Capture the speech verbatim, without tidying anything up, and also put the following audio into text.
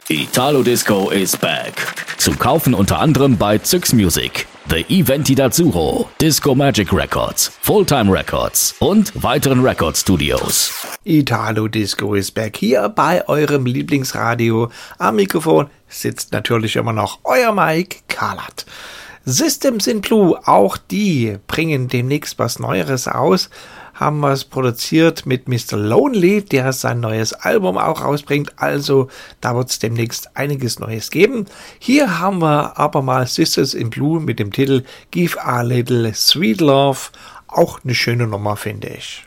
Italo Disco is back. Zu kaufen unter anderem bei Zyx Music, The Eventi d'Azzurro, Disco Magic Records, Fulltime Records und weiteren Record Studios. Italo Disco is back hier bei eurem Lieblingsradio. Am Mikrofon sitzt natürlich immer noch euer Mike Karlat. Systems in Blue, auch die bringen demnächst was Neueres aus. Haben wir es produziert mit Mister Lonely, der sein neues Album auch rausbringt. Also da wird es demnächst einiges Neues geben. Hier haben wir aber mal Systems in Blue mit dem Titel Give a Little Sweet Love. Auch eine schöne Nummer, finde ich.